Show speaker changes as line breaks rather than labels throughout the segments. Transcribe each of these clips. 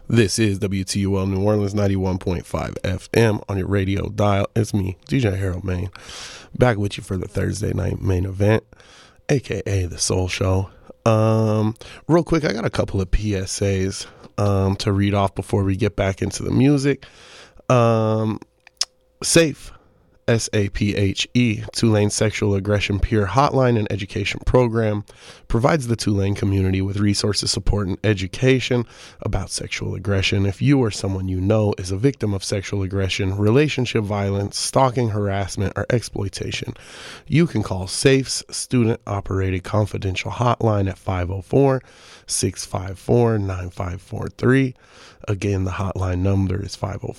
This is WTUL New Orleans 91.5 FM on your radio dial. It's me, DJ Harold Main, back with you for the Thursday night main event, aka the Soul Show. Real quick, I got a couple of PSAs to read off before we get back into the music. SAPHE, SAPHE, Tulane Sexual Aggression Peer Hotline and Education Program, provides the Tulane community with resources, support, and education about sexual aggression. If you or someone you know is a victim of sexual aggression, relationship violence, stalking, harassment, or exploitation, you can call SAPHE's student-operated confidential hotline at 504-654-9543. Again, the hotline number is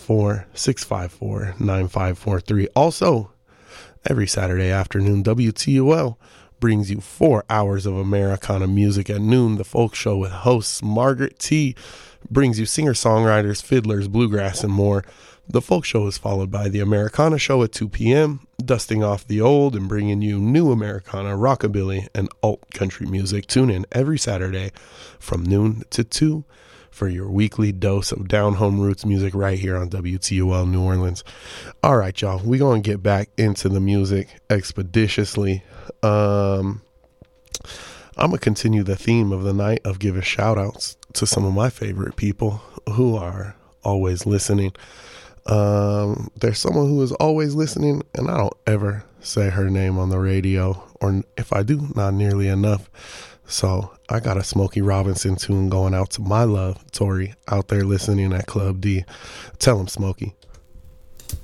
504-654-9543. Also, every Saturday afternoon, WTUL brings you 4 hours of Americana music at noon. The Folk Show with hosts Margaret T. brings you singer-songwriters, fiddlers, bluegrass, and more. The Folk Show is followed by the Americana Show at 2 p.m., dusting off the old and bringing you new Americana, rockabilly, and alt country music. Tune in every Saturday from noon to 2 for your weekly dose of down-home roots music right here on WTUL New Orleans. All right, y'all, we're going to get back into the music expeditiously. I'm going to continue the theme of the night of giving shout-outs to some of my favorite people who are always listening. There's someone who is always listening, and I don't ever say her name on the radio, or if I do, not nearly enough. So I got a Smokey Robinson tune going out to my love, Tori, out there listening at Club D. Tell him, Smokey,